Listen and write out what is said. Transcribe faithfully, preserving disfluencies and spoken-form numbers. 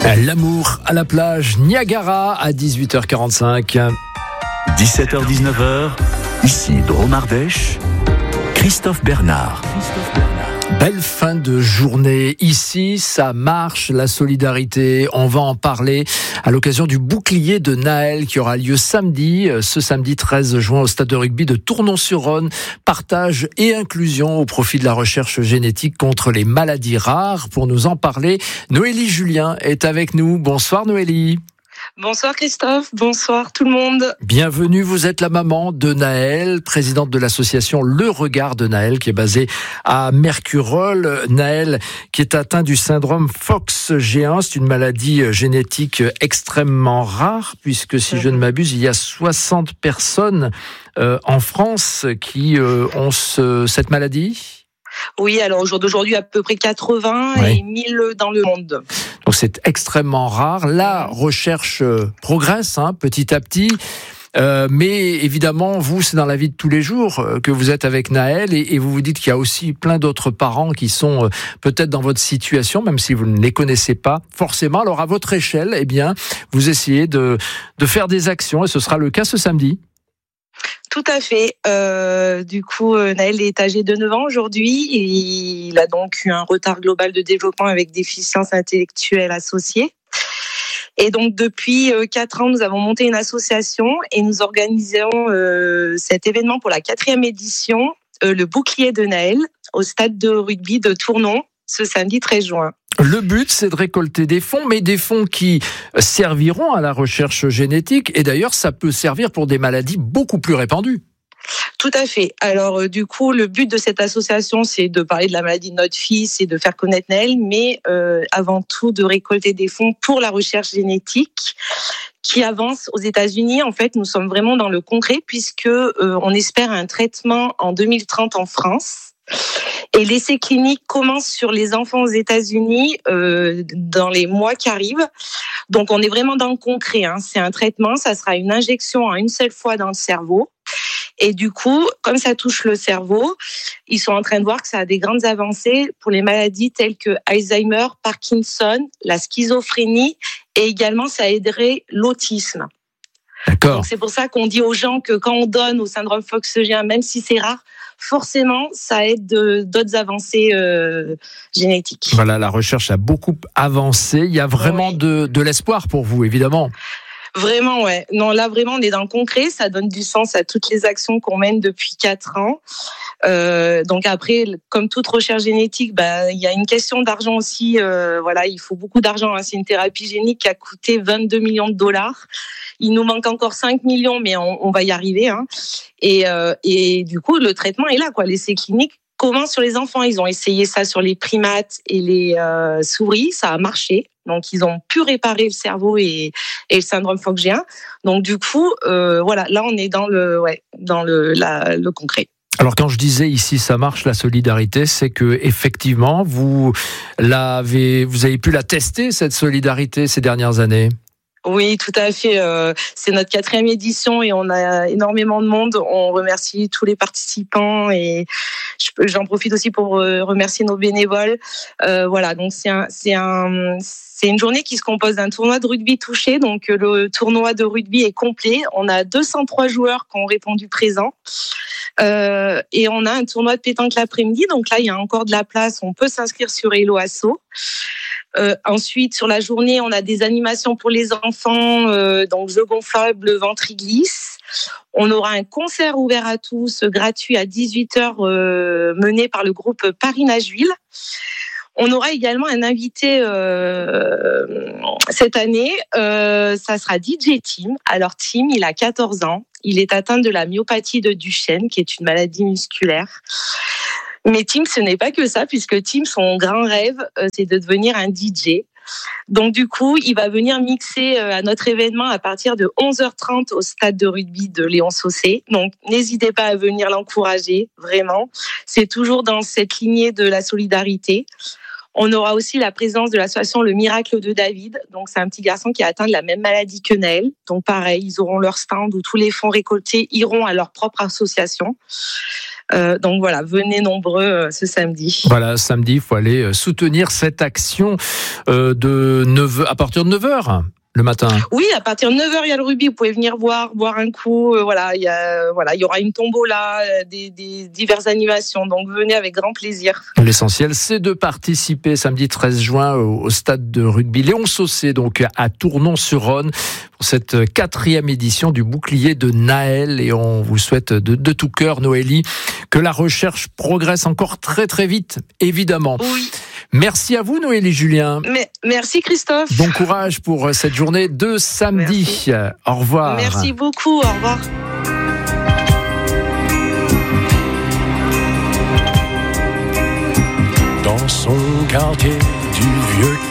L'amour à la plage Niagara à dix-huit heures quarante-cinq. dix-sept heures dix-neuf heures, ici Drôme Ardèche, Christophe Bernard. Belle fin de journée. Ici, ça marche, la solidarité. On va en parler à l'occasion du bouclier de Naël qui aura lieu samedi, ce samedi treize juin au stade de rugby de Tournon-sur-Rhône. Partage et inclusion au profit de la recherche génétique contre les maladies rares. Pour nous en parler, Noélie Julien est avec nous. Bonsoir Noélie. Bonsoir Christophe, bonsoir tout le monde. Bienvenue, vous êtes la maman de Naël, présidente de l'association Le Regard de Naël qui est basée à Mercurolles. Naël qui est atteint du syndrome Fox G un, c'est une maladie génétique extrêmement rare puisque si je ne m'abuse, il y a soixante personnes euh, en France qui euh, ont ce, cette maladie. Oui, alors au jour d'aujourd'hui, à peu près quatre-vingts oui. et mille dans le monde. Donc c'est extrêmement rare. La recherche progresse hein, petit à petit. Euh, mais évidemment, vous, c'est dans la vie de tous les jours que vous êtes avec Naël et, et vous vous dites qu'il y a aussi plein d'autres parents qui sont euh, peut-être dans votre situation, même si vous ne les connaissez pas forcément. Alors à votre échelle, eh bien, vous essayez de, de faire des actions et ce sera le cas ce samedi. Tout à fait. Euh, du coup, Naël est âgé de neuf ans aujourd'hui. Et il a donc eu un retard global de développement avec déficience intellectuelle associée. Et donc, depuis quatre ans, nous avons monté une association et nous organisons euh, cet événement pour la quatrième édition, euh, le bouclier de Naël, au stade de rugby de Tournon, ce samedi treize juin. Le but, c'est de récolter des fonds, mais des fonds qui serviront à la recherche génétique. Et d'ailleurs, ça peut servir pour des maladies beaucoup plus répandues. Tout à fait. Alors, euh, du coup, le but de cette association, c'est de parler de la maladie de notre fils et de faire connaître Naël, mais euh, avant tout de récolter des fonds pour la recherche génétique qui avance aux États-Unis. En fait, nous sommes vraiment dans le concret puisque euh, on espère un traitement en deux mille trente en France. Et l'essai clinique commence sur les enfants aux États-Unis euh, dans les mois qui arrivent. Donc, on est vraiment dans le concret. Hein. C'est un traitement, ça sera une injection en une seule fois dans le cerveau. Et du coup, comme ça touche le cerveau, ils sont en train de voir que ça a des grandes avancées pour les maladies telles que Alzheimer, Parkinson, la schizophrénie et également ça aiderait l'autisme. D'accord. Donc, c'est pour ça qu'on dit aux gens que quand on donne au syndrome Fox G un, même si c'est rare, forcément, ça aide de, d'autres avancées euh, génétiques. Voilà, la recherche a beaucoup avancé. Il y a vraiment oui. de, de l'espoir pour vous, évidemment. Vraiment, ouais. Non, là, vraiment, on est dans le concret. Ça donne du sens à toutes les actions qu'on mène depuis quatre ans. Euh, donc après, comme toute recherche génétique, bah, il y a une question d'argent aussi. Euh, voilà, il faut beaucoup d'argent. Hein. C'est une thérapie génique qui a coûté vingt-deux millions de dollars. Il nous manque encore cinq millions, mais on, on va y arriver. Hein. Et, euh, et du coup, le traitement est là, quoi. L'essai clinique commence sur les enfants. Ils ont essayé ça sur les primates et les euh, souris. Ça a marché. Donc, ils ont pu réparer le cerveau et, et le syndrome Fox G un. Donc, du coup, euh, voilà, là, on est dans le, ouais, dans le, la, le concret. Alors quand je disais ici ça marche la solidarité, c'est que effectivement vous l'avez, vous avez pu la tester cette solidarité ces dernières années. Oui, tout à fait. Euh, c'est notre quatrième édition et on a énormément de monde. On remercie tous les participants et j'en profite aussi pour remercier nos bénévoles. Euh, voilà, donc c'est un, c'est un, c'est une journée qui se compose d'un tournoi de rugby touché. Donc le tournoi de rugby est complet. On a deux cent trois joueurs qui ont répondu présent. Euh, et on a un tournoi de pétanque l'après-midi. Donc là, il y a encore de la place. On peut s'inscrire sur Hello Asso. Euh, ensuite, sur la journée, on a des animations pour les enfants, euh, donc jeux gonflables, ventre-glisse. On aura un concert ouvert à tous, gratuit à dix-huit heures, euh, mené par le groupe Paris-Nashville. On aura également un invité euh, cette année, euh, ça sera D J Tim. Alors Tim, il a quatorze ans, il est atteint de la myopathie de Duchenne, qui est une maladie musculaire. Mais Tim, ce n'est pas que ça, puisque Tim, son grand rêve, euh, c'est de devenir un D J. Donc du coup, il va venir mixer euh, à notre événement à partir de onze heures trente au stade de rugby de Léon Saucé. Donc n'hésitez pas à venir l'encourager, vraiment. C'est toujours dans cette lignée de la solidarité. On aura aussi la présence de l'association Le Miracle de David. Donc, c'est un petit garçon qui a atteint de la même maladie que Naël. Donc, pareil, ils auront leur stand où tous les fonds récoltés iront à leur propre association. Euh, donc voilà, venez nombreux euh, ce samedi. Voilà, samedi, il faut aller soutenir cette action euh, de neuf heures, à partir de neuf heures. Le matin. Oui, à partir de neuf heures, il y a le rugby. Vous pouvez venir voir, boire un coup. Euh, voilà, il y a, voilà, il y aura une tombola, euh, des, des diverses animations. Donc venez avec grand plaisir. L'essentiel, c'est de participer samedi treize juin au, au stade de rugby Léon Sausset, donc à Tournon-sur-Rhône, pour cette quatrième édition du bouclier de Naël. Et on vous souhaite de, de tout cœur, Noélie, que la recherche progresse encore très très vite, évidemment. Oui. Merci à vous, Noélie Julien. Mais, merci, Christophe. Bon courage pour cette journée de samedi. Merci. Au revoir. Merci beaucoup. Au revoir. Dans son quartier du vieux